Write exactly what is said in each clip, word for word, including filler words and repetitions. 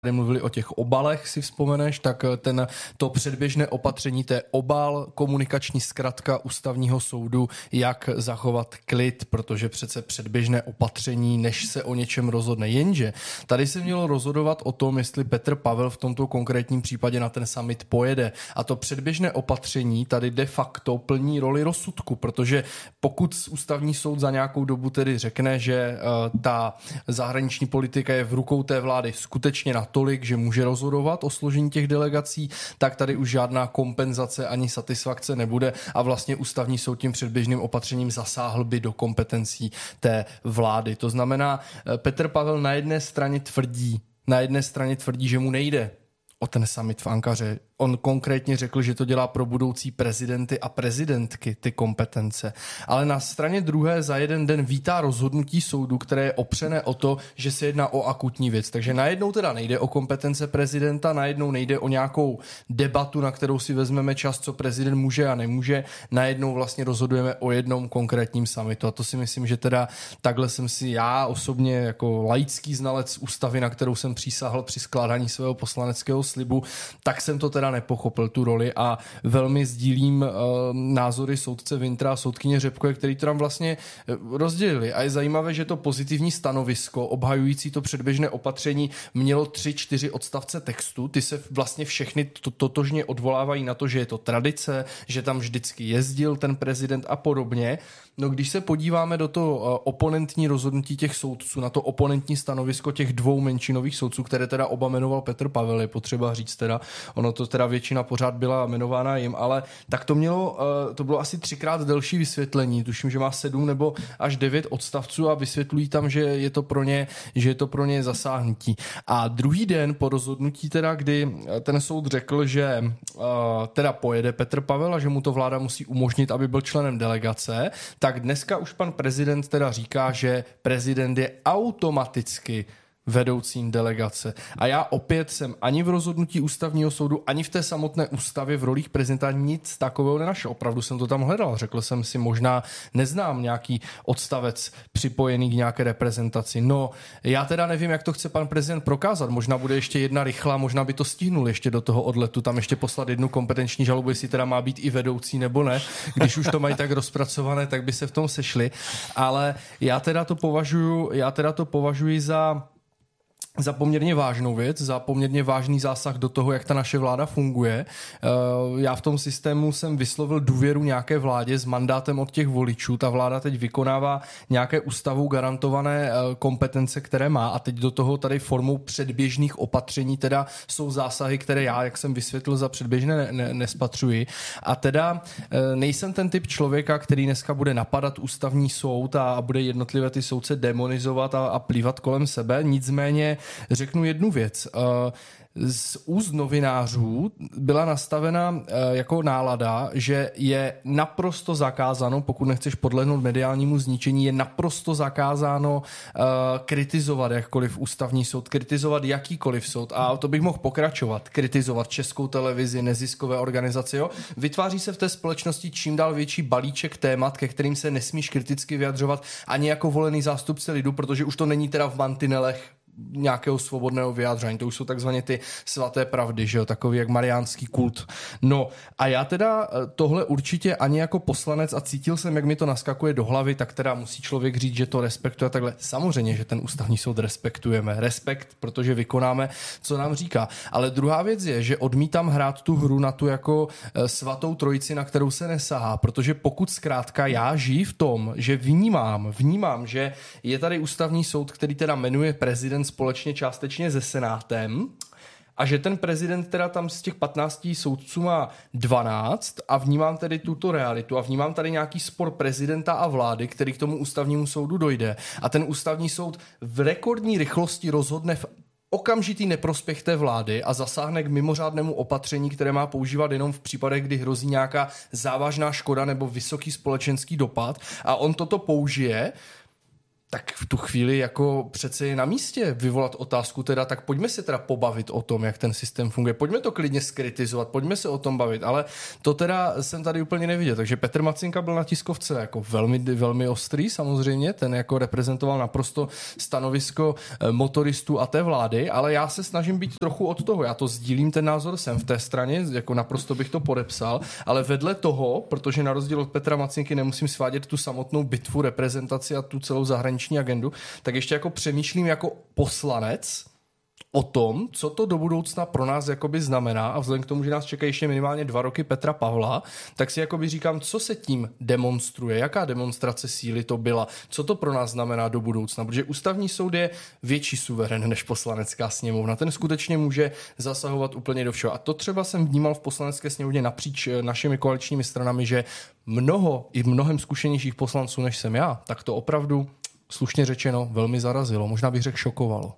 mluvili o těch obalech, si vzpomeneš, tak ten, to předběžné opatření, to je obal, komunikační zkratka ústavního soudu, jak zachovat klid, protože přece předběžné opatření, než se o něčem rozhodne. Jenže tady se mělo rozhodovat o tom, jestli Petr Pavel v tomto konkrétním případě na ten summit pojede. A to předběžné opatření tady de facto plní roli rozsudku, protože pokud ústavní soud za nějakou dobu tedy řekne, že uh, ta zahraniční politika je v rukou té vlády skutečně natolik, že může rozhodovat o složení těch delegací, tak tady už žádná kompenzace ani satisfakce nebude a vlastně ústavní soud tím předběžným opatřením zasáhl by do kompetencí té vlády. To znamená, Petr Pavel na jedné straně tvrdí, na jedné straně tvrdí, že mu nejde o ten summit v Ankaře. On konkrétně řekl, že to dělá pro budoucí prezidenty a prezidentky ty kompetence. Ale na straně druhé za jeden den vítá rozhodnutí soudu, které je opřené o to, že se jedná o akutní věc. Takže najednou teda nejde o kompetence prezidenta, najednou nejde o nějakou debatu, na kterou si vezmeme čas, co prezident může a nemůže. Najednou vlastně rozhodujeme o jednom konkrétním summitu. A to si myslím, že teda takhle jsem si já osobně jako laický znalec ústavy, na kterou jsem přísahal při skládání svého poslaneckého slibu, tak jsem to teda nepochopil tu roli a velmi sdílím uh, názory soudce Wintra a soudkyně Řepkové, který to tam vlastně rozdělili. A je zajímavé, že to pozitivní stanovisko obhajující to předběžné opatření mělo tři, čtyři odstavce textu. Ty se vlastně všechny to, totožně odvolávají na to, že je to tradice, že tam vždycky jezdil ten prezident a podobně. No když se podíváme do toho uh, oponentní rozhodnutí těch soudců, na to oponentní stanovisko těch dvou menšinových soudců, které teda oba jmenoval Petr Pavel, je potřeba říct teda, ono to teda většina pořád byla jmenována jim, ale tak to mělo, uh, to bylo asi třikrát delší vysvětlení, tuším, že má sedm nebo až devět odstavců a vysvětlují tam, že je to pro ně, že je to pro ně zasáhnutí. A druhý den po rozhodnutí teda, kdy ten soud řekl, že uh, teda pojede Petr Pavel a že mu to vláda musí umožnit, aby byl členem delegace, tak dneska už pan prezident teda říká, že prezident je automaticky vedoucím delegace. A já opět jsem ani v rozhodnutí ústavního soudu, ani v té samotné ústavě v rolích prezidenta nic takového nenašel. Opravdu jsem to tam hledal. Řekl jsem si, možná neznám nějaký odstavec připojený k nějaké reprezentaci. No, já teda nevím, jak to chce pan prezident prokázat. Možná bude ještě jedna rychlá, možná by to stihnul ještě do toho odletu, tam ještě poslat jednu kompetenční žalobu, jestli teda má být i vedoucí nebo ne. Když už to mají tak rozpracované, tak by se v tom sešli. Ale já teda to považuji, já teda to považuji za za poměrně vážnou věc, za poměrně vážný zásah do toho, jak ta naše vláda funguje. Já v tom systému jsem vyslovil důvěru nějaké vládě s mandátem od těch voličů. Ta vláda teď vykonává nějaké ústavou garantované kompetence, které má a teď do toho tady formou předběžných opatření teda jsou zásahy, které já, jak jsem vysvětlil, za předběžné ne- ne- nespatřuji. A teda nejsem ten typ člověka, který dneska bude napadat ústavní soud a, a bude jednotlivé ty soudce demonizovat a, a plývat kolem sebe. Nicméně řeknu jednu věc. Z úst novinářů byla nastavena jako nálada, že je naprosto zakázáno, pokud nechceš podlehnout mediálnímu zničení, je naprosto zakázáno kritizovat jakkoliv ústavní soud, kritizovat jakýkoliv soud. A to bych mohl pokračovat. Kritizovat Českou televizi, neziskové organizace. Jo? Vytváří se v té společnosti čím dál větší balíček témat, ke kterým se nesmíš kriticky vyjadřovat ani jako volený zástupce lidu, protože už to není teda v mantinelech nějakého svobodného vyjádření. To už jsou takzvaně ty svaté pravdy, že jo, takový jak mariánský kult. No a já teda tohle určitě ani jako poslanec a cítil jsem, jak mi to naskakuje do hlavy, tak teda musí člověk říct, že to respektuje a takhle. Samozřejmě, že ten ústavní soud respektujeme. Respekt, protože vykonáme, co nám říká. Ale druhá věc je, že odmítám hrát tu hru na tu jako svatou trojici, na kterou se nesahá, protože pokud zkrátka já žiji v tom, že vnímám, vnímám, že je tady ústavní soud, který teda jmenuje prezident společně částečně se senátem a že ten prezident teda tam z těch patnácti soudců má dvanáct a vnímám tedy tuto realitu a vnímám tady nějaký spor prezidenta a vlády, který k tomu ústavnímu soudu dojde a ten ústavní soud v rekordní rychlosti rozhodne v okamžitý neprospěch té vlády a zasáhne k mimořádnému opatření, které má používat jenom v případech, kdy hrozí nějaká závažná škoda nebo vysoký společenský dopad a on toto použije, tak v tu chvíli jako přece je na místě vyvolat otázku teda, tak pojďme se teda pobavit o tom, jak ten systém funguje. Pojďme to klidně skritizovat, pojďme se o tom bavit, ale to teda jsem tady úplně neviděl. Takže Petr Macinka byl na tiskovce jako velmi, velmi ostrý samozřejmě, ten jako reprezentoval naprosto stanovisko motoristů a té vlády, ale já se snažím být trochu od toho. Já to sdílím, ten názor, jsem v té straně, jako naprosto bych to podepsal, ale vedle toho, protože na rozdíl od Petra Macinky nemusím svádět tu samotnou bitvu, reprezentaci a tu celou zahraniční agendu, tak ještě jako přemýšlím jako poslanec o tom, co to do budoucna pro nás jakoby znamená, a vzhledem k tomu, že nás čekají ještě minimálně dva roky Petra Pavla, tak si jakoby říkám, co se tím demonstruje, jaká demonstrace síly to byla, co to pro nás znamená do budoucna, protože ústavní soud je větší suverén než poslanecká sněmovna, ten skutečně může zasahovat úplně do všeho. A to třeba jsem vnímal v poslanecké sněmovně napříč našimi koaličními stranami, že mnoho i mnohem zkušenějších poslanců, než jsem já, tak to opravdu slušně řečeno velmi zarazilo, možná bych řekl šokovalo.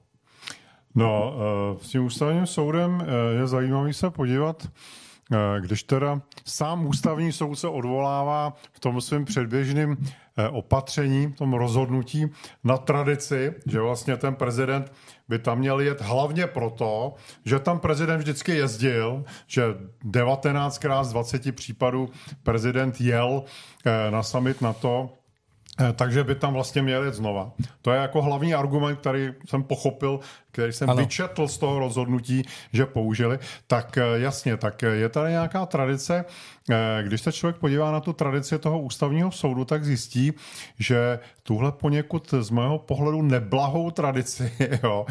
No, s tím ústavním soudem je zajímavý se podívat, když teda sám ústavní soud se odvolává v tom svém předběžném opatření, v tom rozhodnutí na tradici, že vlastně ten prezident by tam měl jet hlavně proto, že tam prezident vždycky jezdil, že devatenáctkrát z dvaceti případů prezident jel na summit NATO, takže by tam vlastně měl jet znova. To je jako hlavní argument, který jsem pochopil, který jsem ano. vyčetl z toho rozhodnutí, že použili. Tak jasně, tak je tady nějaká tradice. Když se člověk podívá na tu tradici toho ústavního soudu, tak zjistí, že tuhle poněkud z mého pohledu neblahou tradici, jo,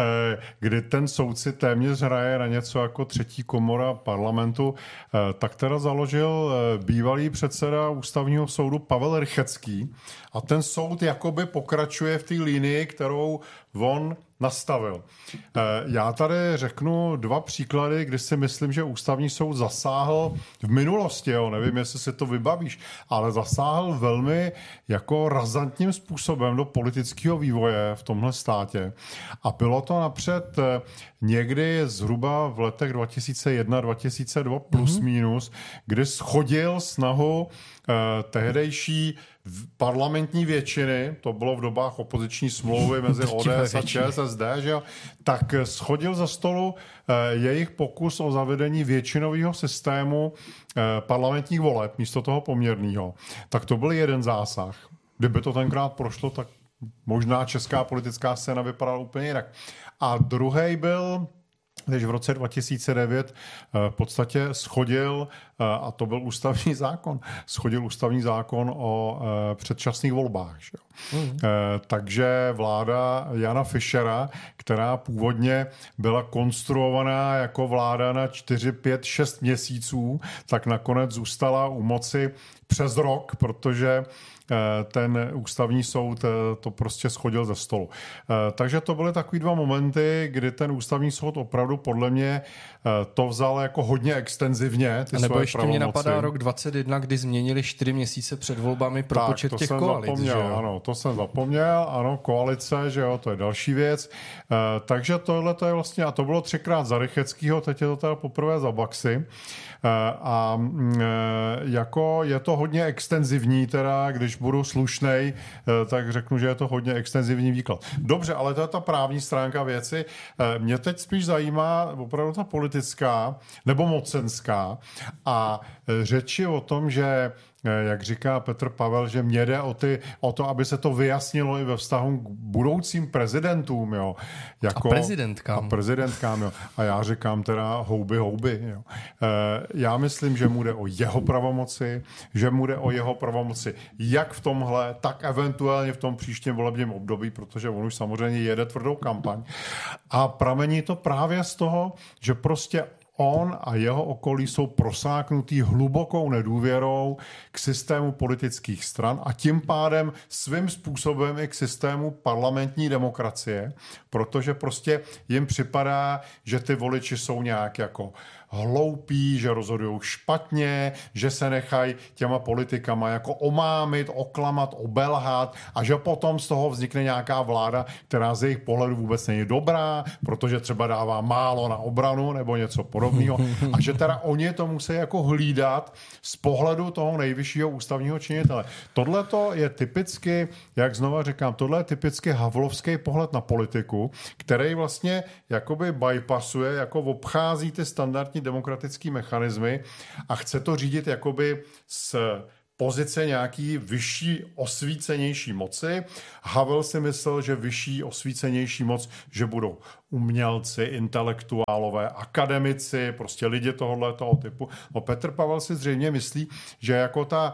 kdy ten soudci téměř hraje na něco jako třetí komora parlamentu, tak teda založil bývalý předseda ústavního soudu Pavel Rychetský a ten soud jakoby pokračuje v té linii, kterou on nastavil. Já tady řeknu dva příklady, kdy si myslím, že ústavní soud zasáhl v minulosti, jo, nevím, jestli si to vybavíš, ale zasáhl velmi jako razantním způsobem do politického vývoje v tomhle státě. A bylo to napřed někdy zhruba v letech dva tisíce jedna dva tisíce dva plus mm-hmm. minus, kdy shodil snahu eh, tehdejší parlamentní většiny, to bylo v dobách opoziční smlouvy mezi O D S a ČSSD, že jo, tak shodil za stolu eh, jejich pokus o zavedení většinového systému eh, parlamentních voleb místo toho poměrného. Tak to byl jeden zásah. Kdyby to tenkrát prošlo, tak možná česká politická scéna vypadala úplně jinak. A druhý byl, když v roce dva tisíce devět v podstatě shodil, a to byl ústavní zákon, shodil ústavní zákon o předčasných volbách. Že? Mm. Takže vláda Jana Fischera, která původně byla konstruovaná jako vláda na čtyři, pět, šest měsíců, tak nakonec zůstala u moci přes rok, protože ten ústavní soud to prostě shodil ze stolu. Takže to byly takový dva momenty, kdy ten ústavní soud opravdu podle mě to vzal jako hodně extenzivně. Ty a nebo svoje ještě pravomoci. Mě napadá rok dvacet jedna, kdy změnili čtyři měsíce před volbami pro tak, počet to těch jsem koalic. Zapomněl, že jo? Ano, to jsem zapomněl, ano, koalice, že jo, to je další věc. Takže tohle to je vlastně, a to bylo třikrát za Rychetskýho, teď je to teda poprvé za Baxy. A jako je to hodně extenzivní, teda, když budu slušnej, tak řeknu, že je to hodně extenzivní výklad. Dobře, ale to je ta právní stránka věci. Mě teď spíš zajímá opravdu ta politická nebo mocenská a řeči o tom, že jak říká Petr Pavel, že mě jde o, ty, o to, aby se to vyjasnilo i ve vztahu k budoucím prezidentům. Jo. Jako, a prezidentkám. A prezidentkám, jo. A já říkám teda houby, houby. Jo. E, já myslím, že mu jde o jeho pravomoci, že mu jde o jeho pravomoci jak v tomhle, tak eventuálně v tom příštím volebním období, protože on už samozřejmě jede tvrdou kampaň. A pramení to právě z toho, že prostě on a jeho okolí jsou prosáknutý hlubokou nedůvěrou k systému politických stran a tím pádem svým způsobem i k systému parlamentní demokracie, protože prostě jim připadá, že ty voliči jsou nějak jako hloupí, že rozhodují špatně, že se nechají těma politikama jako omámit, oklamat, obelhat a že potom z toho vznikne nějaká vláda, která z jejich pohledu vůbec není dobrá, protože třeba dává málo na obranu nebo něco podobného. podobného a že teda oni to musí jako hlídat z pohledu toho nejvyššího ústavního činitele. Tohle to je typicky, jak znova říkám, tohle je typicky havlovský pohled na politiku, který vlastně jakoby bypassuje, jako obchází ty standardní demokratické mechanismy a chce to řídit jakoby s pozice nějaký vyšší, osvícenější moci. Havel si myslel, že vyšší, osvícenější moc, že budou umělci, intelektuálové, akademici, prostě lidi tohohle toho typu. No Petr Pavel si zřejmě myslí, že jako ta,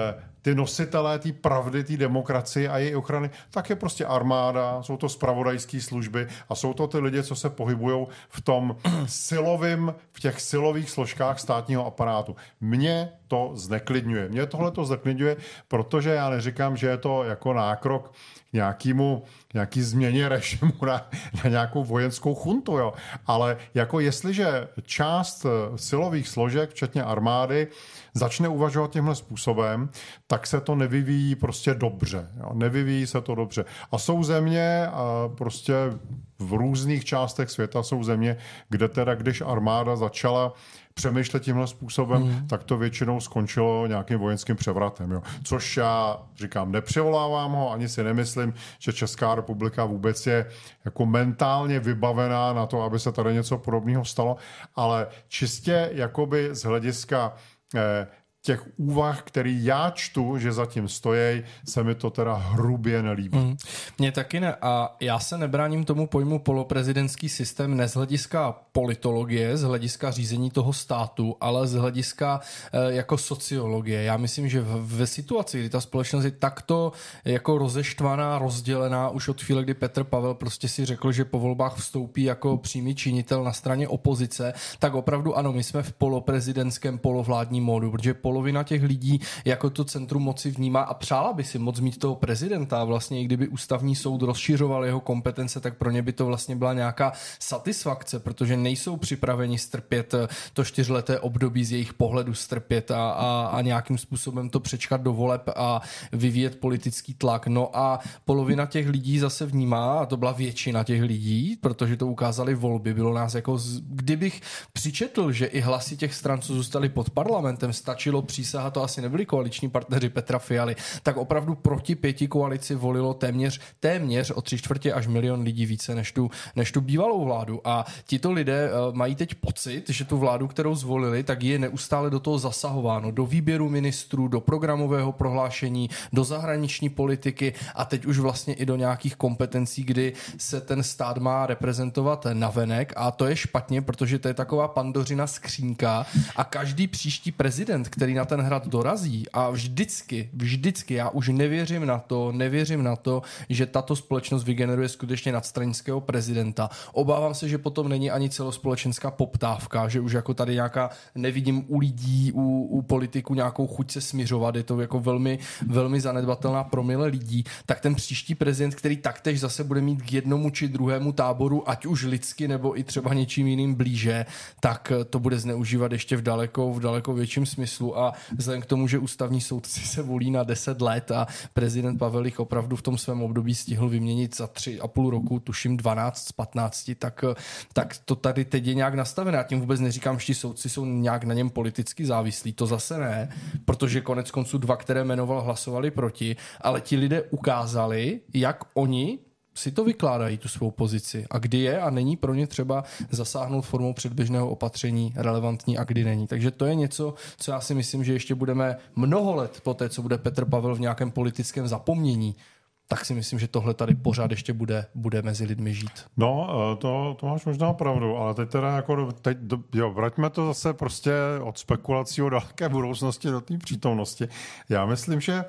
ty nositelé té pravdy, té demokracie a její ochrany, tak je prostě armáda, jsou to zpravodajské služby a jsou to ty lidi, co se pohybují v tom silovým, v těch silových složkách státního aparátu. Mě to zneklidňuje. Mě tohle to zneklidňuje, protože já neříkám, že je to jako nákrok nějakému, nějaký změně režimu na, na nějakou vojenskou chuntu, jo. Ale jako jestliže část silových složek, včetně armády, začne uvažovat tímhle způsobem, tak se to nevyvíjí prostě dobře. Jo. Nevyvíjí se to dobře. A jsou země, a prostě v různých částech světa jsou země, kde teda, když armáda začala přemýšlet tímhle způsobem, mm. tak to většinou skončilo nějakým vojenským převratem. Jo. Což já říkám, nepřivolávám ho, ani si nemyslím, že Česká republika vůbec je jako mentálně vybavená na to, aby se tady něco podobného stalo, ale čistě jakoby z hlediska eh, těch úvah, který já čtu, že zatím stojí, se mi to teda hrubě nelíbí. Mm. Mně taky ne. A já se nebráním tomu pojmu poloprezidentský systém ne z hlediska politologie, z hlediska řízení toho státu, ale z hlediska e, jako sociologie. Já myslím, že v, ve situaci, kdy ta společnost je takto jako rozeštvaná, rozdělená, už od chvíle, kdy Petr Pavel prostě si řekl, že po volbách vstoupí jako přímý činitel na straně opozice, tak opravdu ano, my jsme v poloprezidentském, polovládním módu, protože polovina těch lidí jako to centrum moci vnímá a přála by si moc mít toho prezidenta. Vlastně i kdyby ústavní soud rozšiřoval jeho kompetence, tak pro ně by to vlastně byla nějaká satisfakce, protože nejsou připraveni strpět to čtyřleté období z jejich pohledu strpět a, a, a nějakým způsobem to přečkat do voleb a vyvíjet politický tlak. No a polovina těch lidí zase vnímá, a to byla většina těch lidí, protože to ukázali volby, bylo nás jako, kdybych přičetl, že i hlasy těch stran, co zůstali pod parlamentem, stačilo přísaha, to asi nebyli koaliční partneři Petra Fialy, tak opravdu proti pěti koalici volilo téměř, téměř o tři čtvrtě až milion lidí více než tu, než tu bývalou vládu. A tito lidé uh, mají teď pocit, že tu vládu, kterou zvolili, tak je neustále do toho zasahováno, do výběru ministrů, do programového prohlášení, do zahraniční politiky a teď už vlastně i do nějakých kompetencí, kdy se ten stát má reprezentovat navenek a to je špatně, protože to je taková pandořina skřínka a každý příští prezident, který na ten hrad dorazí a vždycky, vždycky, já už nevěřím na to, nevěřím na to, že tato společnost vygeneruje skutečně nadstranického prezidenta. Obávám se, že potom není ani celospolečenská poptávka, že už jako tady nějaká, nevidím u lidí, u, u politiků nějakou chuť se smiřovat, je to jako velmi, velmi zanedbatelná promile lidí, tak ten příští prezident, který taktéž zase bude mít k jednomu či druhému táboru, ať už lidsky nebo i třeba něčím jiným blíže, tak to bude zneužívat ještě v daleko, v daleko větším smyslu a vzhledem k tomu, že ústavní soudci se volí na deset let a prezident Pavel jich opravdu v tom svém období stihl vyměnit za tři a půl roku, tuším dvanáct z patnácti, tak, tak to tady teď je nějak nastavené. Já tím vůbec neříkám, že ti soudci jsou nějak na něm politicky závislí, to zase ne, protože konec konců dva, které jmenoval, hlasovali proti, ale ti lidé ukázali, jak oni si to vykládají, tu svou pozici a kdy je a není pro ně třeba zasáhnout formou předběžného opatření relevantní a kdy není. Takže to je něco, co já si myslím, že ještě budeme mnoho let po té, co bude Petr Pavel v nějakém politickém zapomnění, tak si myslím, že tohle tady pořád ještě bude, bude mezi lidmi žít. No, to, to máš možná pravdu, ale teď teda jako, teď, jo, vraťme to zase prostě od spekulací o daleké budoucnosti do té přítomnosti. Já myslím, že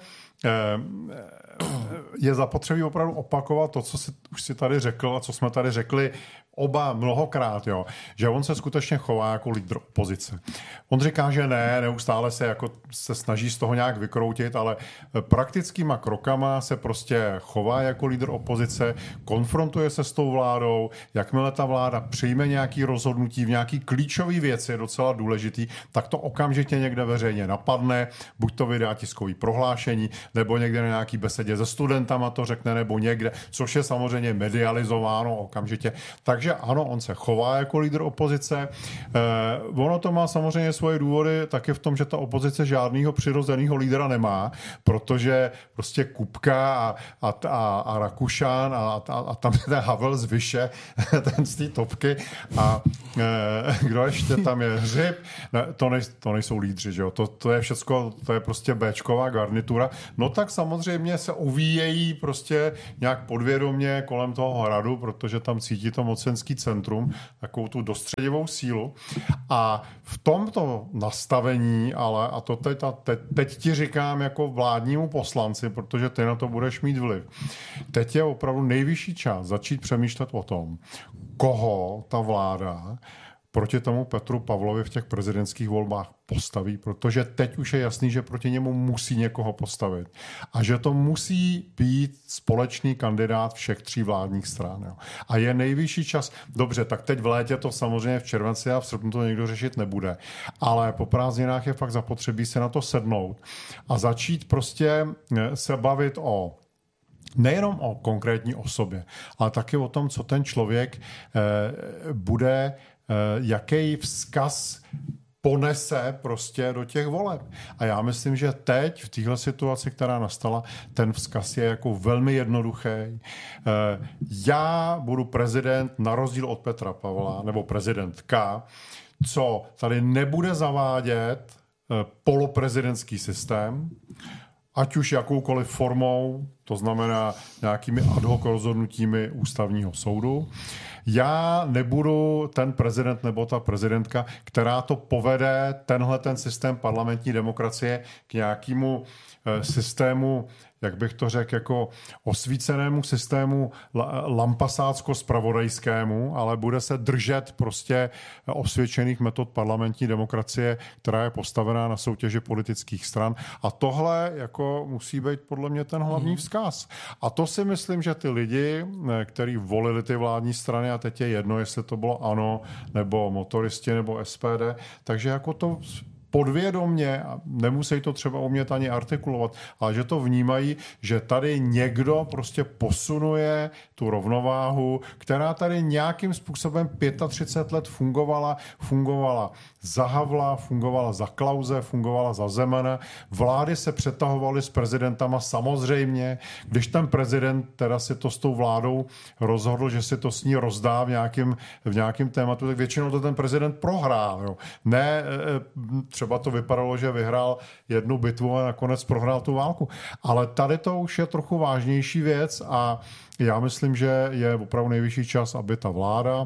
je zapotřebí opravdu opakovat to, co si, už si tady řekl a co jsme tady řekli oba mnohokrát, jo, že on se skutečně chová jako lídr opozice. On říká, že ne, neustále se jako se snaží z toho nějak vykroutit, ale praktickýma krokama se prostě chová jako lídr opozice, konfrontuje se s tou vládou, jakmile ta vláda přijme nějaký rozhodnutí v nějaký klíčový věci, docela důležitý, tak to okamžitě někde veřejně napadne, buď to vydá tiskový prohlášení, nebo někde na nějaký besedě se studentama to řekne, nebo někde, což je samozřejmě medializováno okamžitě. Takže ano, on se chová jako lídr opozice. Eh, ono to má samozřejmě svoje důvody taky v tom, že ta opozice žádného přirozeného lídra nemá, protože prostě Kupka a, a, a, a Rakušan a, a, a tam je ten Havel z Vyše, ten z té topky a eh, kdo ještě tam je? Hřib? Ne, to, nej, to nejsou lídři, že jo? To, to je všecko, to je prostě béčková garnitura. No tak samozřejmě se uvíjejí prostě nějak podvědomě kolem toho hradu, protože tam cítí to mocenský centrum, takovou tu dostředivou sílu. A v tomto nastavení, ale, a to teď, a teď, teď ti říkám jako vládnímu poslanci, protože ty na to budeš mít vliv. Teď je opravdu nejvyšší čas začít přemýšlet o tom, koho ta vláda proti tomu Petru Pavlovi v těch prezidentských volbách postaví, protože teď už je jasný, že proti němu musí někoho postavit. A že to musí být společný kandidát všech tří vládních stran. Jo. A je nejvyšší čas. Dobře, tak teď v létě to samozřejmě v červenci a v srpnu to někdo řešit nebude. Ale po prázdninách je fakt zapotřebí se na to sednout a začít prostě se bavit o nejenom o konkrétní osobě, ale taky o tom, co ten člověk eh, bude, eh, jaký vzkaz ponese prostě do těch voleb. A já myslím, že teď v téhle situaci, která nastala, ten vzkaz je jako velmi jednoduchý. Eh, já budu prezident na rozdíl od Petra Pavla, nebo prezidentka, co tady nebude zavádět eh, poloprezidentský systém, ať už jakoukoliv formou, to znamená nějakými ad hoc rozhodnutími ústavního soudu. Já nebudu ten prezident nebo ta prezidentka, která to povede, tenhle ten systém parlamentní demokracie k nějakému eh, systému, jak bych to řekl, jako osvícenému systému lampasácko-spravodajskému, ale bude se držet prostě osvědčených metod parlamentní demokracie, která je postavená na soutěži politických stran. A tohle jako musí být podle mě ten hlavní vzkaz. A to si myslím, že ty lidi, kteří volili ty vládní strany, a teď je jedno, jestli to bylo ANO, nebo motoristi, nebo S P D, takže jako to podvědomně, a nemusí to třeba umět ani artikulovat, ale že to vnímají, že tady někdo prostě posunuje tu rovnováhu, která tady nějakým způsobem třicet pět let fungovala, fungovala za Havla, fungovala za Klause, fungovala za Zemana. Vlády se přetahovaly s prezidentama samozřejmě, když ten prezident teda si to s tou vládou rozhodl, že si to s ní rozdá v nějakém, v nějakém tématu, tak většinou to ten prezident prohrál. Jo. Ne, třeba to vypadalo, že vyhrál jednu bitvu a nakonec prohrál tu válku. Ale tady to už je trochu vážnější věc a já myslím, že je opravdu nejvyšší čas, aby ta vláda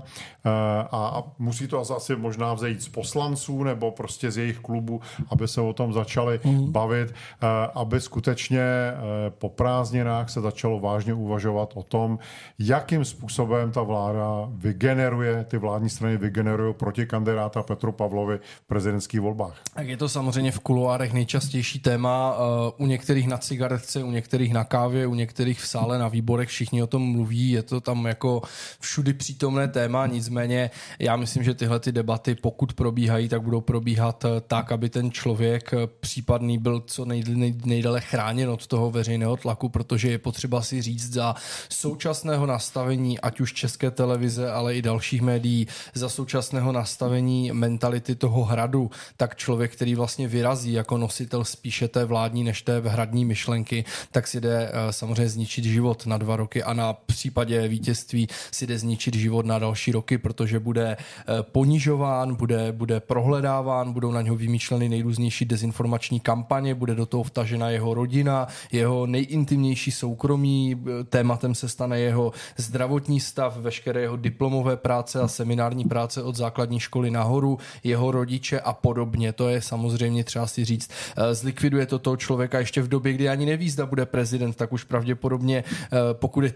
a musí to asi možná vzejít z poslanců nebo prostě z jejich klubu, aby se o tom začali mm. bavit, aby skutečně po prázdninách se začalo vážně uvažovat o tom, jakým způsobem ta vláda vygeneruje, ty vládní strany vygenerují proti kandidáta Petru Pavlovi v prezidentských volbách. Tak je to samozřejmě v kuloárech nejčastější téma. U některých na cigaretce, u některých na kávě, u některých v sále na výborech, všichni o tom mluví, je to tam jako všudy přítomné téma, nicméně já myslím, že tyhle ty debaty, pokud probíhají, tak budou probíhat tak, aby ten člověk případný byl co nej, nej, nejdéle chráněn od toho veřejného tlaku, protože je potřeba si říct za současného nastavení, ať už České televize, ale i dalších médií, za současného nastavení mentality toho hradu, tak člověk, který vlastně vyrazí jako nositel spíše té vládní než té hradní myšlenky, tak si jde samozřejmě zničit život na dva roky a na případě vítězství si jde zničit život na další roky, protože bude ponižován, bude, bude prohledáván, budou na něho vymýšleny nejrůznější dezinformační kampaně, bude do toho vtažena jeho rodina, jeho nejintimnější soukromí, tématem se stane jeho zdravotní stav, veškeré jeho diplomové práce a seminární práce od základní školy nahoru, jeho rodiče a podobně. To je samozřejmě třeba si říct, zlikviduje to toho člověka ještě v době, kdy ani neví, zda bude prezident, tak už pravděpodobně, pokud je to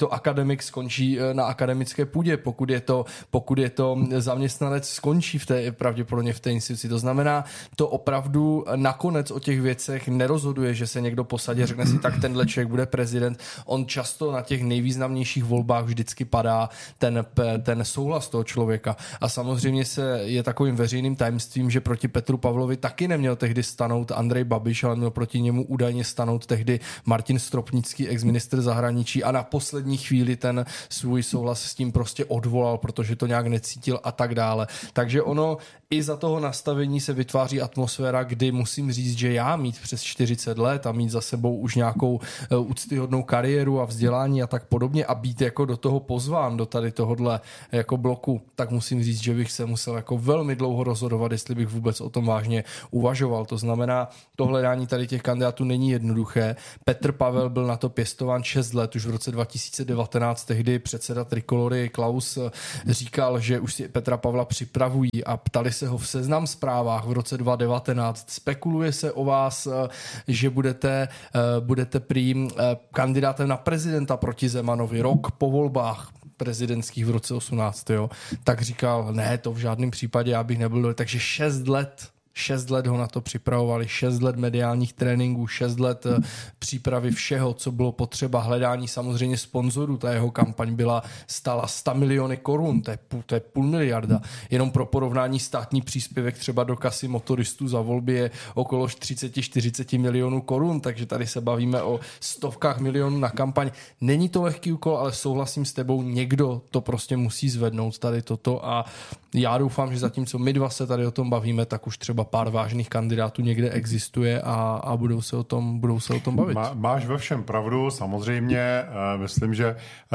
to akademik, skončí na akademické půdě, pokud je to, pokud je to zaměstnanec, skončí v té, pravděpodobně v té instituci. To znamená, to opravdu nakonec o těch věcech nerozhoduje, že se někdo posadí, řekne si, tak tenhle člověk bude prezident. On často na těch nejvýznamnějších volbách vždycky padá ten, ten souhlas toho člověka. A samozřejmě se je takovým veřejným tajemstvím, že proti Petru Pavlovi taky neměl tehdy stanout Andrej Babiš, ale měl proti němu údajně stanout tehdy Martin Stropnický, exministr zahraničí, a na poslední chvíli ten svůj souhlas s tím prostě odvolal, protože to nějak necítil a tak dále. Takže ono i za toho nastavení se vytváří atmosféra, kdy musím říct, že já mít přes čtyřicet let a mít za sebou už nějakou úctyhodnou kariéru a vzdělání a tak podobně a být jako do toho pozván, do tady tohodle jako bloku, tak musím říct, že bych se musel jako velmi dlouho rozhodovat, jestli bych vůbec o tom vážně uvažoval. To znamená, to hledání tady těch kandidátů není jednoduché. Petr Pavel byl na to pěstován šest let, už v roce dva tisíce devatenáct tehdy předseda Trikolory Klaus říkal, že už si Petra Pavla připravují a ptali se ho v Seznam Zprávách v roce dva tisíce devatenáct. Spekuluje se o vás, že budete, budete prý kandidátem na prezidenta proti Zemanovi rok po volbách prezidentských v roce osmnáct, jo. Tak říkal, ne, to v žádném případě já bych nebyl. Takže šest let Šest let ho na to připravovali, šest let mediálních tréninků, šest let přípravy všeho, co bylo potřeba, hledání samozřejmě sponzorů. Ta jeho kampaň byla stála sto miliony korun, to je, půl, to je půl miliarda. Jenom pro porovnání státní příspěvek třeba do kasy motoristů za volby je okolo třicet až čtyřicet milionů korun, takže tady se bavíme o stovkách milionů na kampaň. Není to lehký úkol, ale souhlasím s tebou, někdo to prostě musí zvednout tady toto a já doufám, že zatímco my dva se tady o tom bavíme, tak už třeba pár vážných kandidátů někde existuje a, a budou se o tom, budou se o tom bavit. Má, máš ve všem pravdu, samozřejmě. Myslím, že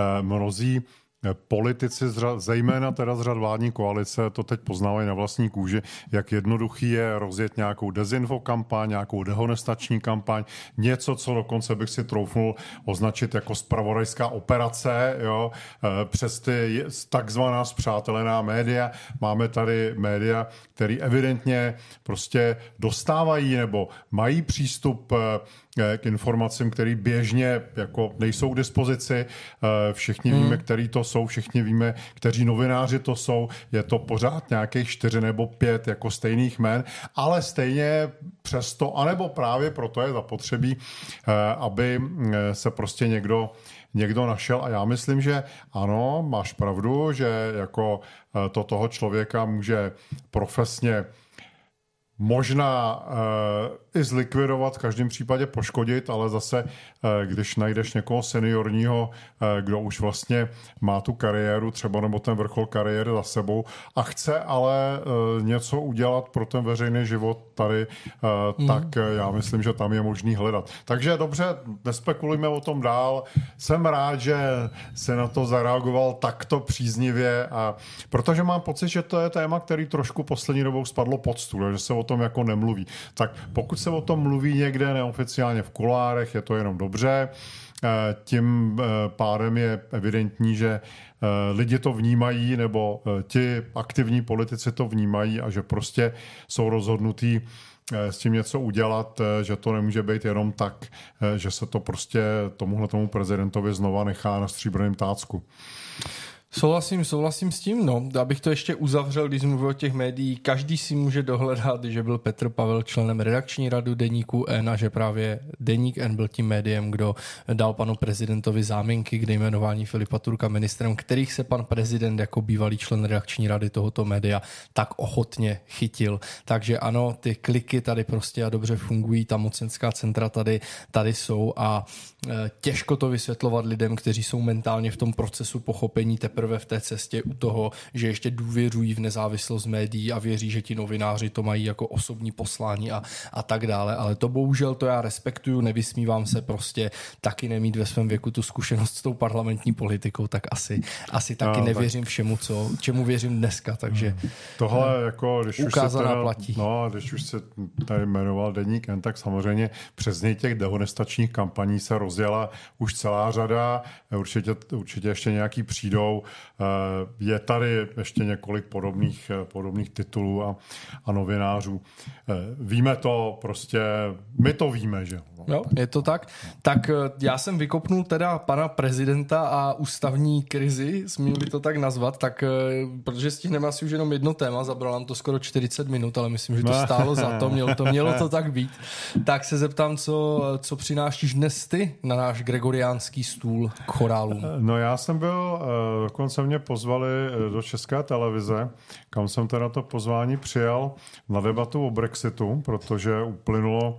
mnozí politici, zejména teda z řad vládní koalice, to teď poznávají na vlastní kůži, jak jednoduchý je rozjet nějakou dezinfo kampaň, nějakou dehonestační kampaň, něco, co dokonce bych si troufnul označit jako zpravodajská operace, jo, přes ty takzvaná spřátelená média. Máme tady média, které evidentně prostě dostávají nebo mají přístup k informacím, které běžně jako nejsou k dispozici. Všichni hmm. víme, který to jsou, všichni víme, kteří novináři to jsou. Je to pořád nějakých čtyři nebo pět jako stejných jmen, ale stejně přesto, anebo právě proto je zapotřebí, aby se prostě někdo někdo našel a já myslím, že ano, máš pravdu, že jako to toho člověka může profesně možná e, i zlikvidovat, v každém případě poškodit, ale zase, e, když najdeš někoho seniorního, e, kdo už vlastně má tu kariéru třeba nebo ten vrchol kariéry za sebou a chce ale e, něco udělat pro ten veřejný život tady, e, mm. tak e, já myslím, že tam je možný hledat. Takže dobře, nespekulujme o tom dál. Jsem rád, že se na to zareagoval takto příznivě, a protože mám pocit, že to je téma, který trošku poslední dobou spadlo pod stůl, že se o tom jako nemluví. Tak pokud se o tom mluví někde neoficiálně v kulárech, je to jenom dobře. Tím pádem je evidentní, že lidi to vnímají, nebo ti aktivní politici to vnímají a že prostě jsou rozhodnutí s tím něco udělat, že to nemůže být jenom tak, že se to prostě tomuhle tomu prezidentovi znova nechá na stříbrném tácku. Souhlasím, souhlasím s tím, no. Abych to ještě uzavřel, když mluvil o těch médií, každý si může dohledat, že byl Petr Pavel členem redakční rady Deníku N a že právě Deník N byl tím médiem, kdo dal panu prezidentovi záminky k jmenování Filipa Turka ministrem, kterých se pan prezident jako bývalý člen redakční rady tohoto média tak ochotně chytil. Takže ano, ty kliky tady prostě a dobře fungují, ta mocenská centra tady, tady jsou a e, těžko to vysvětlovat lidem, kteří jsou mentálně v tom procesu pochopení teprve v té cestě u toho, že ještě důvěřují v nezávislost médií a věří, že ti novináři to mají jako osobní poslání a, a tak dále. Ale to bohužel to já respektuju, nevysmívám se, prostě taky nemít ve svém věku tu zkušenost s tou parlamentní politikou, tak asi, asi taky no, nevěřím tak... všemu, co, čemu věřím dneska, takže tohle jako, když už se teda, platí. No, když už se tady jmenoval Deník N, tak samozřejmě přes něj těch dehonestačních kampaní se rozjela už celá řada, určitě, určitě ještě nějaký přijdou. Je tady ještě několik podobných, podobných titulů a, a novinářů. Víme to prostě, my to víme, že jo, je to tak. Tak já jsem vykopnul teda pana prezidenta a ústavní krizi, smím-li to tak nazvat, tak protože stihneme asi už jenom jedno téma, zabralo nám to skoro čtyřicet minut, ale myslím, že to stálo za to, mělo to, mělo to tak být. Tak se zeptám, co, co přinášíš dnes ty na náš gregoriánský stůl k chorálům? No já jsem byl, dokonce mě pozvali do České televize, kam jsem teda to pozvání přijal na debatu o Brexitu, protože uplynulo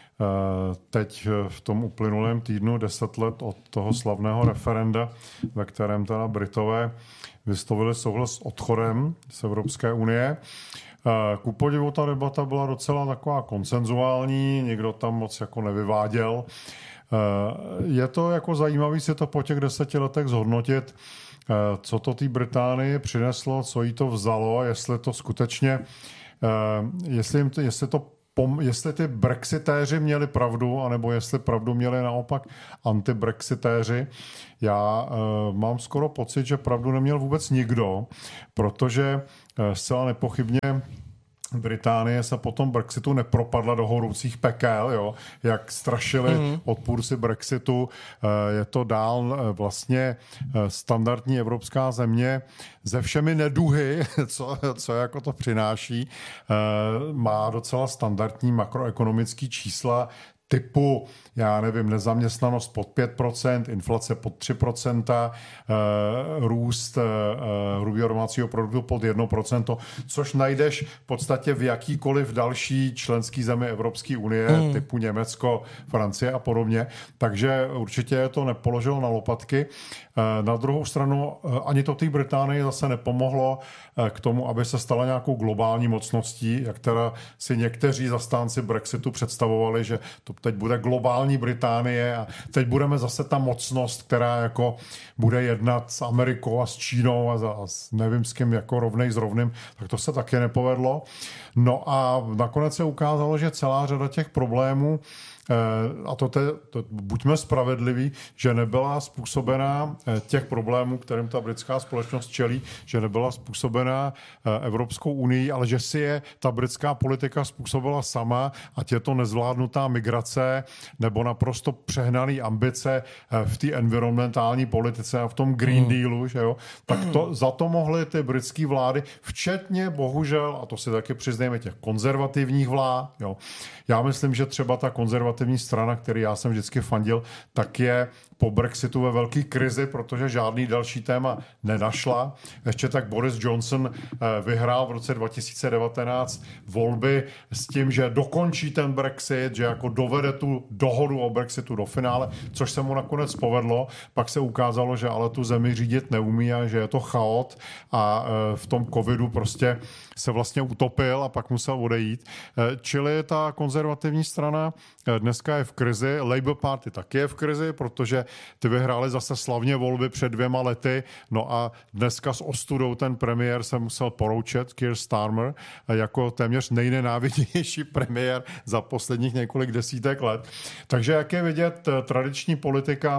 teď v tom uplynulém týdnu deset let od toho slavného referenda, ve kterém teda Britové vyslovili souhlas s odchodem z Evropské unie. Ku podivu ta debata byla docela taková konsenzuální, nikdo tam moc jako nevyváděl. Je to jako zajímavý si to po těch deseti letech zhodnotit, co to té Británii přineslo, co jí to vzalo, jestli to skutečně, jestli, jim to, jestli to jestli ty brexitéři měli pravdu, anebo jestli pravdu měli naopak anti-brexitéři. Já uh, mám skoro pocit, že pravdu neměl vůbec nikdo, protože uh, zcela nepochybně Británie se po tom Brexitu nepropadla do horoucích pekel, jo? Jak strašili mm. odpůrci Brexitu. Je to dál vlastně standardní evropská země se všemi neduhy, co, co jako to přináší. Má docela standardní makroekonomický čísla, typu, já nevím, nezaměstnanost pod pět procent, inflace pod tři procenta, růst hrubého domácího produktu pod jedno procento, což najdeš v podstatě v jakýkoliv další členský zemi Evropské unie, mm. typu Německo, Francie a podobně. Takže určitě to nepoložilo na lopatky. Na druhou stranu ani to té Británii zase nepomohlo k tomu, aby se stala nějakou globální mocností, jak teda si někteří zastánci Brexitu představovali, že to teď bude globální Británie a teď budeme zase ta mocnost, která jako bude jednat s Amerikou a s Čínou a, za, a s nevím s kým jako rovnej s rovným, tak to se taky nepovedlo. No a nakonec se ukázalo, že celá řada těch problémů, a to, te, to buďme spravedliví, že nebyla způsobená těch problémů, kterým ta britská společnost čelí, že nebyla způsobená Evropskou unii, ale že si je ta britská politika způsobila sama, ať je to nezvládnutá migrace nebo naprosto přehnaný ambice v té environmentální politice a v tom Green mm. Dealu, že jo, tak to, za to mohly ty britské vlády, včetně bohužel, a to si taky přiznejme, těch konzervativních vlád, jo. Já myslím, že třeba ta konzervativní strana, který já jsem vždycky fandil, tak je po Brexitu ve velké krizi, protože žádný další téma nenašla. Ještě tak Boris Johnson vyhrál v roce dva tisíce devatenáct volby s tím, že dokončí ten Brexit, že jako dovede tu dohodu o Brexitu do finále, což se mu nakonec povedlo. Pak se ukázalo, že ale tu zemi řídit neumí a že je to chaot a v tom covidu prostě se vlastně utopil a pak musel odejít. Čili ta konzervativní strana dneska je v krizi, Labour Party taky je v krizi, protože ty vyhráli zase slavně volby před dvěma lety, no a dneska s ostudou ten premiér se musel poroučet, Keir Starmer, jako téměř nejnenávidější premiér za posledních několik desítek let. Takže jak je vidět, tradiční politika,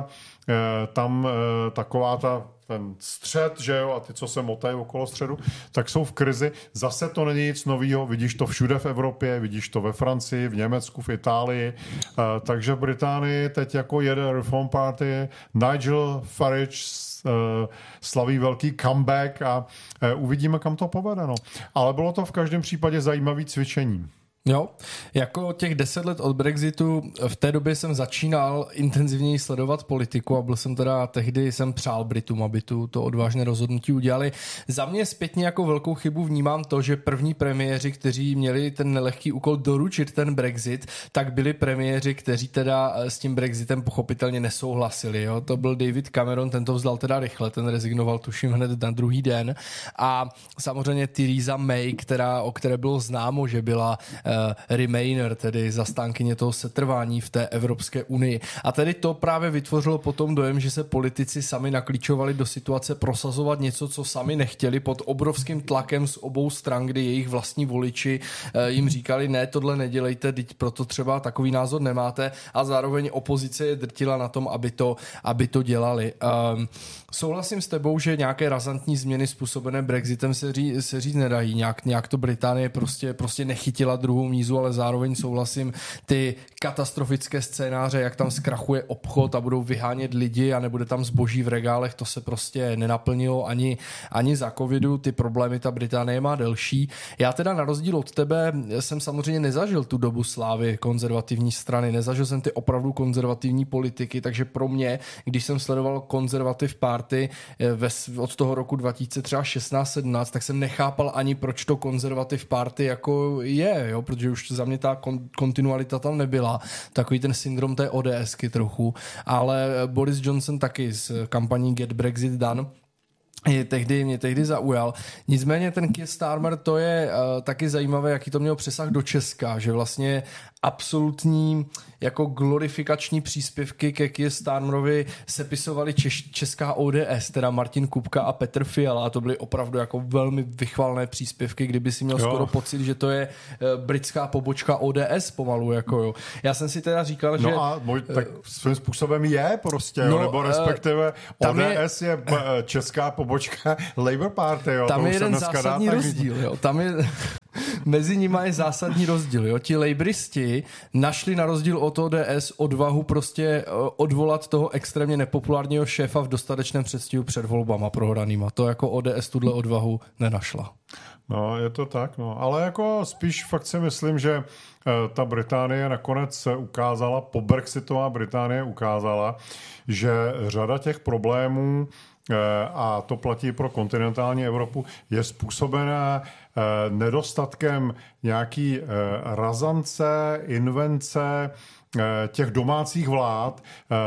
tam taková ta ten střed, že jo, a ty, co se motají okolo středu, tak jsou v krizi. Zase to není nic novýho, vidíš to všude v Evropě, vidíš to ve Francii, v Německu, v Itálii, uh, takže v Británii teď jako jede Reform Party, Nigel Farage uh, slaví velký comeback a uh, uvidíme, kam to povede, no. Ale bylo to v každém případě zajímavý cvičení. Jo, jako těch deset let od Brexitu, v té době jsem začínal intenzivněji sledovat politiku a byl jsem teda, tehdy jsem přál Britům, aby tu to odvážné rozhodnutí udělali. Za mě zpětně jako velkou chybu vnímám to, že první premiéři, kteří měli ten nelehký úkol doručit ten Brexit, tak byli premiéři, kteří teda s tím Brexitem pochopitelně nesouhlasili. Jo? To byl David Cameron, ten to vzdal teda rychle, ten rezignoval tuším hned na druhý den. A samozřejmě Theresa May, která, o které bylo známo, že byla Remainer, tedy zastánkyně toho setrvání v té Evropské unii. A tedy to právě vytvořilo potom dojem, že se politici sami naklíčovali do situace prosazovat něco, co sami nechtěli, pod obrovským tlakem z obou stran, kdy jejich vlastní voliči jim říkali, ne, tohle nedělejte, teď proto třeba takový názor nemáte, a zároveň opozice je drtila na tom, aby to, aby to dělali. Um, souhlasím s tebou, že nějaké razantní změny způsobené Brexitem se, ří, se říct nedají. Nějak, nějak to Británie prostě, prostě nechytila druhou mízu, ale zároveň souhlasím, ty katastrofické scénáře, jak tam zkrachuje obchod a budou vyhánět lidi a nebude tam zboží v regálech, to se prostě nenaplnilo ani, ani za covidu. Ty problémy ta Británie má delší. Já teda na rozdíl od tebe jsem samozřejmě nezažil tu dobu slávy konzervativní strany, nezažil jsem ty opravdu konzervativní politiky, takže pro mě, když jsem sledoval Conservative Party ve, od toho roku dva tisíce šestnáct sedmnáct, tak jsem nechápal ani, proč to Conservative Party jako je, jo? Protože už za mě ta kon, kontinualita tam nebyla. Takový ten syndrom té ODSky trochu, ale Boris Johnson taky z kampaní Get Brexit Done Je tehdy, mě tehdy zaujal. Nicméně ten Keir Starmer, to je uh, taky zajímavé, jaký to měl přesah do Česka, že vlastně absolutní jako glorifikační příspěvky ke Keir Starmerovi sepisovali češ, česká O D S, teda Martin Kupka a Petr Fiala, a to byly opravdu jako velmi vychvalné příspěvky, kdyby si měl jo. skoro pocit, že to je uh, britská pobočka O D S pomalu, jako jo. Já jsem si teda říkal, no že... No a můj, tak svým způsobem je prostě, no, nebo respektive uh, O D S je, je česká pobočka Labour Party, jo. Tam je jeden zásadní rozdíl, jo. Tam je... Mezi nimi je zásadní rozdíl. Jo? Ti lejbristi našli na rozdíl od O D S odvahu prostě odvolat toho extrémně nepopulárního šéfa v dostatečném předstihu před volbama prohranýma. To jako O D S tuhle odvahu nenašla. No, je to tak, no. Ale jako spíš fakt si myslím, že ta Británie nakonec ukázala, po Brexitová Británie ukázala, že řada těch problémů, a to platí pro kontinentální Evropu, je způsobená nedostatkem nějaký razance, invence těch domácích vlád,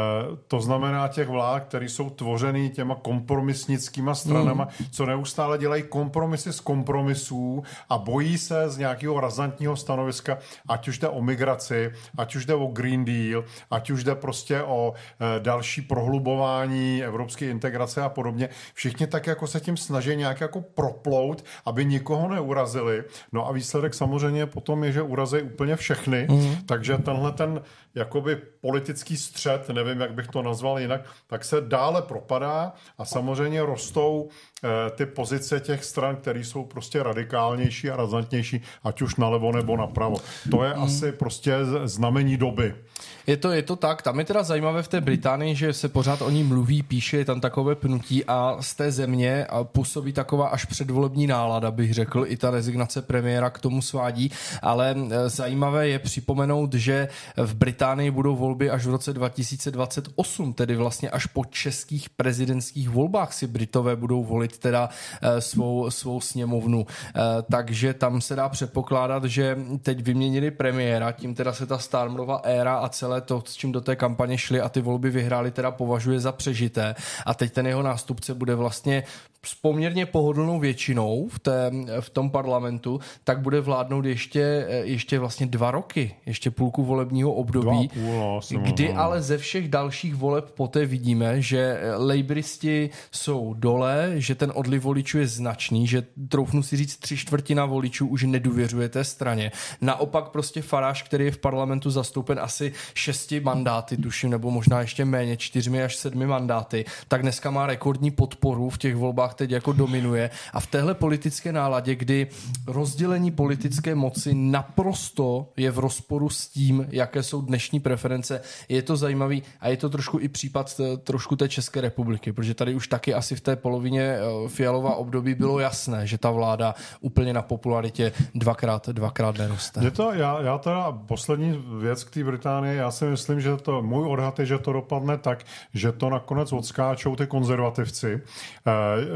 to znamená těch vlád, které jsou tvořený těma kompromisnickýma stranama, mm. co neustále dělají kompromisy z kompromisů a bojí se z nějakého razantního stanoviska, ať už jde o migraci, ať už jde o Green Deal, ať už jde prostě o další prohlubování evropské integrace a podobně. Všichni tak jako se tím snaží nějak jako proplout, aby nikoho neurazili. No a výsledek samozřejmě potom je, že urazí úplně všechny, mm. takže tenhle ten jakoby politický střet, nevím, jak bych to nazval jinak, tak se dále propadá a samozřejmě rostou eh, ty pozice těch stran, které jsou prostě radikálnější a razantnější, ať už nalevo nebo napravo. To je mm. asi prostě znamení doby. Je to, je to tak, tam je teda zajímavé v té Británii, že se pořád o ní mluví, píše, je tam takové pnutí a z té země působí taková až předvolební nálada, bych řekl, i ta rezignace premiéra k tomu svádí, ale zajímavé je připomenout, že v Británii budou volby až v roce dva tisíce dvacet osm, tedy vlastně až po českých prezidentských volbách si Britové budou volit teda svou, svou sněmovnu, takže tam se dá předpokládat, že teď vyměnili premiéra, tím teda se ta Starmerova éra a celé to, s čím do té kampaně šli a ty volby vyhráli, teda považuje za přežité. A teď ten jeho nástupce bude vlastně s poměrně pohodlnou většinou v, té, v tom parlamentu, tak bude vládnout ještě, ještě vlastně dva roky, ještě půlku volebního období, půl, kdy ale ze všech dalších voleb poté vidíme, že lejbristi jsou dole, že ten odliv voličů je značný, že troufnu si říct, tři čtvrtina voličů už nedůvěřuje té straně. Naopak prostě Farage, který je v parlamentu zastoupen asi šesti mandáty, tuším, nebo možná ještě méně, čtyřmi až sedmi mandáty, tak dneska má rekordní podporu v těch volbách, teď jako dominuje. A v téhle politické náladě, kdy rozdělení politické moci naprosto je v rozporu s tím, jaké jsou dnešní preference, je to zajímavý a je to trošku i případ trošku té České republiky, protože tady už taky asi v té polovině Fialova období bylo jasné, že ta vláda úplně na popularitě dvakrát, dvakrát neroste. Je to, já, já teda poslední věc k té Británii, já si myslím, že to, můj odhad je, že to dopadne tak, že to nakonec odskáčou ty konzervativci.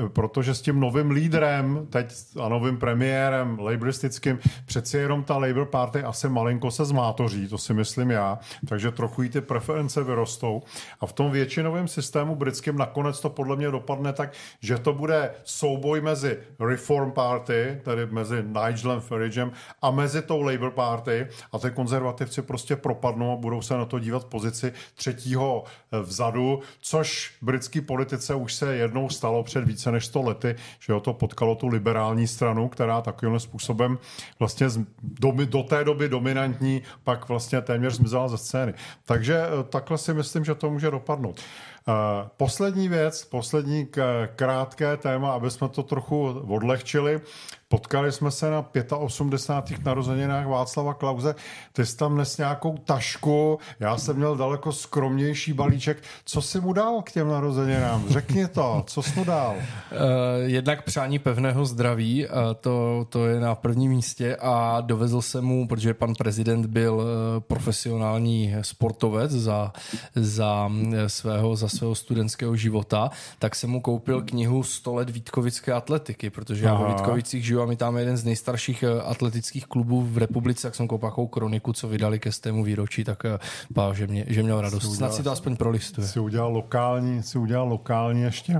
protože s tím novým lídrem, teď a novým premiérem laboristickým, přeci jenom ta Labour Party asi malinko se zmátoří, to si myslím já, takže trochu jí ty preference vyrostou. A v tom většinovém systému britském nakonec to podle mě dopadne tak, že to bude souboj mezi Reform Party, tedy mezi Nigelem Faragem a mezi tou Labour Party a ty konzervativci prostě propadnou a budou se na to dívat v pozici třetího vzadu, což britský politice už se jednou stalo před více než sto lety, že ho to potkalo tu liberální stranu, která takovým způsobem vlastně do, do té doby dominantní, pak vlastně téměř zmizela ze scény. Takže takhle si myslím, že to může dopadnout. Uh, poslední věc, poslední k, krátké téma, aby jsme to trochu odlehčili. Potkali jsme se na osmdesátých narozeninách Václava Klause. Ty jsi tam nes nějakou tašku, já jsem měl daleko skromnější balíček. Co jsi mu dal k těm narozeninám? Řekni to, co jsi mu dal? Uh, jednak přání pevného zdraví, uh, to, to je na prvním místě a dovezl jsem mu, protože pan prezident byl uh, profesionální sportovec za, za, svého, za svého studentského života, tak jsem mu koupil knihu sto let vítkovické atletiky, protože Aha. já ve Vítkovicích žiju a my tam je jeden z nejstarších atletických klubů v republice, tak jsem koupil takovou kroniku, co vydali ke stému výročí, tak pá, že, mě, že měl radost. Udělal, Snad si to aspoň prolistuje. Si udělal lokální, si udělal lokální ještě, uh,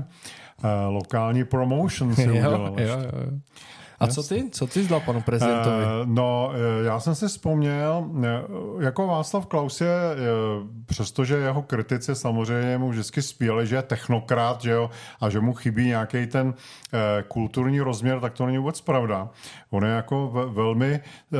lokální promotion si jo, udělal. Jo, jo, jo. A co ty? Co ty zdal panu prezidentovi? Uh, no, já jsem si vzpomněl, jako Václav Klaus je, přestože jeho kritici samozřejmě mu vždycky spěli, že je technokrat, že jo, a že mu chybí nějaký ten uh, kulturní rozměr, tak to není vůbec pravda. On je jako ve, velmi uh,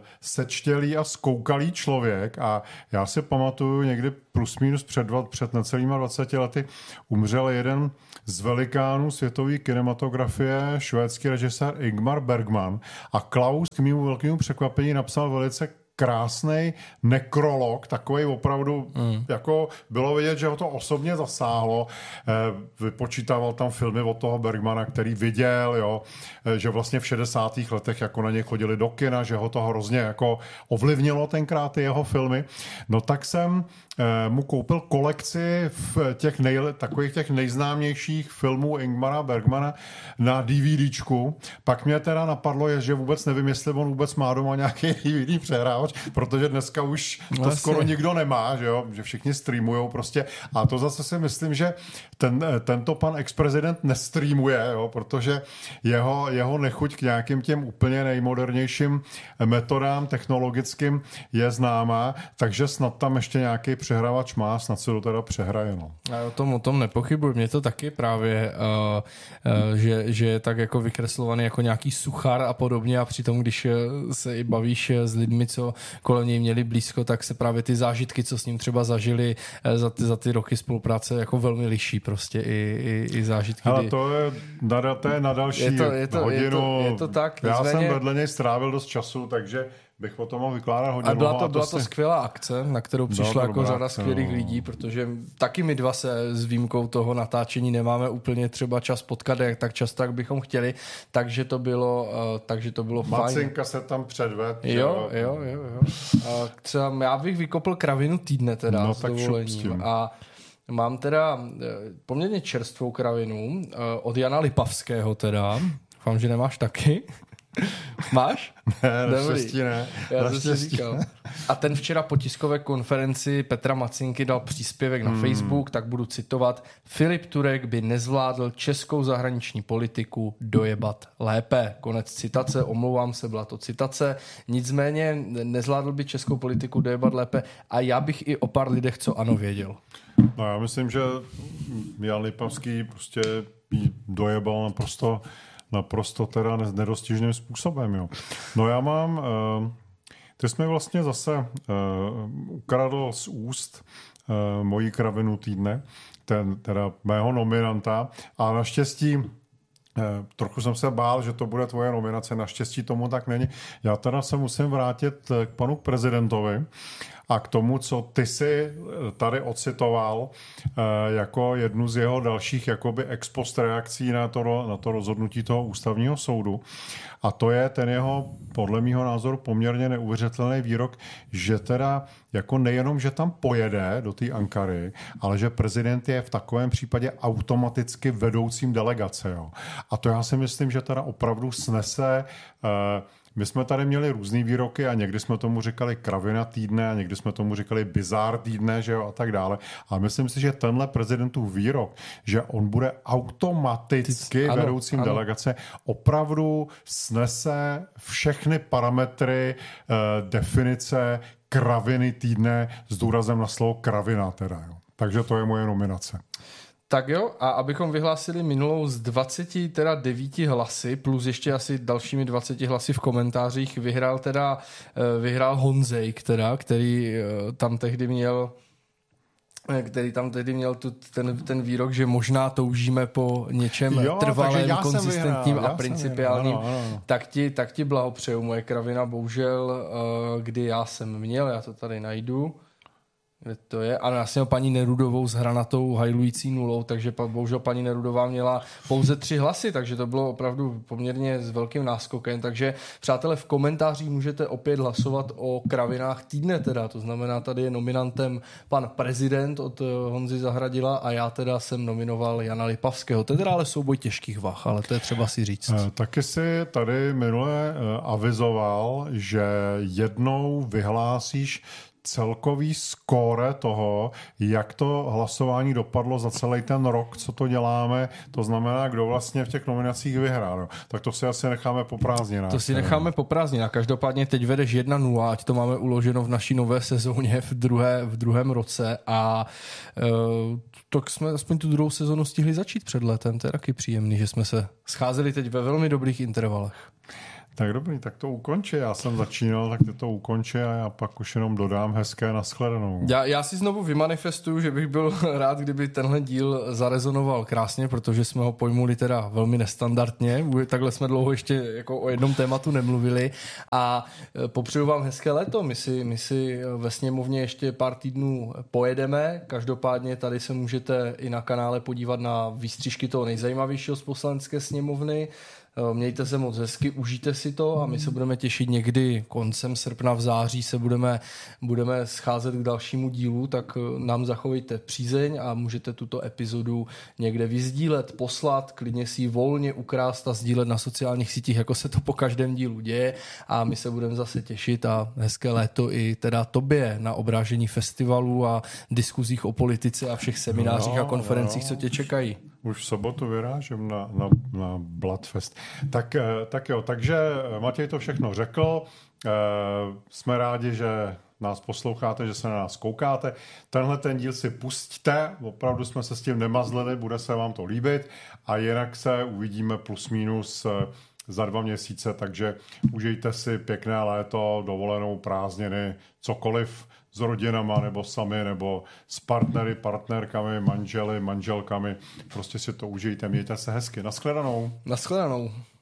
sečtělý a skoukalý člověk a já si pamatuju někdy plus minus před, před necelýma dvaceti lety umřel jeden z velikánů světové kinematografie, švédský režisér Ingmar Bergman a Klaus k mému velkému překvapení napsal velice krásný nekrolog, takovej opravdu, mm. jako bylo vidět, že ho to osobně zasáhlo. Vypočítával tam filmy od toho Bergmana, který viděl, jo, že vlastně v šedesátých letech jako na něj chodili do kina, že ho to hrozně jako ovlivnilo tenkrát ty jeho filmy. No tak jsem mu koupil kolekci v těch nej, takových těch nejznámějších filmů Ingmara Bergmana na DVDčku. Pak mě teda napadlo, je, že vůbec nevím, jestli on vůbec má doma nějaký D V D přehrávač, protože dneska už to vlastně skoro nikdo nemá, že jo, že všichni streamujou prostě. A to zase si myslím, že ten, tento pan ex-prezident nestreamuje, jo, protože jeho, jeho nechuť k nějakým těm úplně nejmodernějším metodám technologickým je známá, takže snad tam ještě nějaký přehrávač má, snad se to teda přehraje. No. Já o tom, o tom nepochybuji. Mně to taky právě, uh, uh, že, že je tak jako vykreslovaný jako nějaký suchar a podobně a přitom, když se i bavíš s lidmi, co kolem něj měli blízko, tak se právě ty zážitky, co s ním třeba zažili uh, za, ty, za ty roky spolupráce, jako velmi liší prostě i, i, i zážitky. Ale kdy... to, je na, to je na další je to, je to, hodinu. Je to, je to tak. Já nicméně... jsem vedle něj strávil dost času, takže bych o tom mohl vykládat hodinu. A byla to, a to byla si... to skvělá akce, na kterou přišla jako řada akce, skvělých no. lidí, protože taky my dva se s výjimkou toho natáčení nemáme úplně třeba čas potkat, jak tak často, jak bychom chtěli, takže to bylo, uh, takže to bylo fajn. Macinka se tam předved. Jo, jo, jo, jo. A třeba já bych vykopl kravinu týdne teda no, s dovolením. A mám teda uh, poměrně čerstvou kravinu uh, od Jana Lipavského teda. Doufám, že nemáš taky. Máš? Ne, naštěstí ne. Já to si říkal. A ten včera po tiskové konferenci Petra Macinky dal příspěvek na hmm. Facebook, tak budu citovat. Filip Turek by nezvládl českou zahraniční politiku dojebat lépe. Konec citace, omlouvám se, byla to citace. Nicméně nezvládl by českou politiku dojebat lépe a já bych i o pár lidech, co ano, věděl. No já myslím, že Jan Lipavský prostě dojebal naprosto naprosto teda nedostižným způsobem. Jo. No já mám, uh, ty jsi mi vlastně zase uh, ukradl z úst uh, mojí kravinu týdne, ten, teda mého nominanta a naštěstí Trochu jsem se bál, že to bude tvoje nominace, naštěstí tomu tak není. Já teda se musím vrátit k panu prezidentovi a k tomu, co ty si tady ocitoval jako jednu z jeho dalších jakoby ex post reakcí na to, na to rozhodnutí toho ústavního soudu. A to je ten jeho, podle mýho názoru, poměrně neuvěřitelný výrok, že teda jako nejenom, že tam pojede do té Ankary, ale že prezident je v takovém případě automaticky vedoucím delegace. Jo. A to já si myslím, že teda opravdu snese. Uh, my jsme tady měli různý výroky a někdy jsme tomu říkali kravina týdne a někdy jsme tomu říkali bizár týdne, že jo, a tak dále. A myslím si, že tenhle prezidentův výrok, že on bude automaticky ano, vedoucím ano. delegace, opravdu snese všechny parametry uh, definice kraviny týdne s důrazem na slovo kravina teda. Jo. Takže to je moje nominace. Tak jo, a abychom vyhlásili minulou z dvaceti teda devíti hlasy, plus ještě asi dalšími dvaceti hlasy v komentářích, vyhrál teda, vyhrál Honzejk teda, který tam tehdy měl který tam tehdy měl tu, ten, ten výrok, že možná toužíme po něčem jo, trvalém, konzistentním vyhrál, a principiálním, ano, ano. Tak, ti, tak ti blahopřeju, moje kravina, bohužel, kdy já jsem měl, já to tady najdu, kde to je, ano, já jsem měl paní Nerudovou s hranatou hajlující nulou, takže bohužel paní Nerudová měla pouze tři hlasy, takže to bylo opravdu poměrně s velkým náskokem, takže přátelé, v komentářích můžete opět hlasovat o kravinách týdne teda, to znamená, tady je nominantem pan prezident od Honzy Zahradila a já teda jsem nominoval Jana Lipavského, to je teda ale souboj těžkých vah, ale to je třeba si říct. Taky si tady minule avizoval, že jednou vyhlásíš celkový skóre toho, jak to hlasování dopadlo za celý ten rok, co to děláme, to znamená, kdo vlastně v těch nominacích vyhrál. Tak to si asi necháme po prázdninách. To si necháme po prázdninách. Každopádně teď vedeš jedna nula, ať to máme uloženo v naší nové sezóně v, druhé, v druhém roce a uh, tak jsme aspoň tu druhou sezónu stihli začít před letem. To je taky příjemný, že jsme se scházeli teď ve velmi dobrých intervalech. Tak dobrý, tak to ukončí. Já jsem začínal, tak ty to ukončí a já pak už jenom dodám hezké nashledanou. Já, já si znovu vymanifestuju, že bych byl rád, kdyby tenhle díl zarezonoval krásně, protože jsme ho pojmuli teda velmi nestandardně. Takhle jsme dlouho ještě jako o jednom tématu nemluvili a popřeju vám hezké léto. My si, my si ve sněmovně ještě pár týdnů pojedeme. Každopádně tady se můžete i na kanále podívat na výstřižky toho nejzajímavějšího z poslanecké sněmovny. Mějte se moc hezky, užijte si to a my se budeme těšit někdy koncem srpna, v září se budeme, budeme scházet k dalšímu dílu, tak nám zachovejte přízeň a můžete tuto epizodu někde vyzdílet, poslat, klidně si ji volně ukrást a sdílet na sociálních sítích, jako se to po každém dílu děje a my se budeme zase těšit a hezké léto i teda tobě na obrážení festivalů a diskuzích o politice a všech seminářích no, a konferencích, no. Co tě čekají. Už v sobotu vyrážím na, na, na Bloodfest. Tak, tak jo, takže Matěj to všechno řekl. Jsme rádi, že nás posloucháte, že se na nás koukáte. Tenhle ten díl si pusťte, opravdu jsme se s tím nemazlili, bude se vám to líbit a jinak se uvidíme plus minus za dva měsíce, takže užijte si pěkné léto, dovolenou, prázdniny, cokoliv s rodinama, nebo sami, nebo s partnery, partnerkami, manželi, manželkami. Prostě si to užijte, mějte se hezky. Naschledanou. Naschledanou.